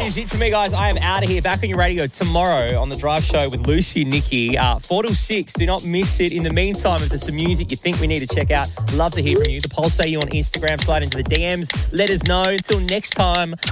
That is it for me, guys. I am out of here. Back on your radio tomorrow on The Drive Show with Lucy and Nikki, 4 till 6. Do not miss it. In the meantime, if there's some music you think we need to check out, love to hear from you. The Pulse say you on Instagram. Slide into the DMs. Let us know. Until next time,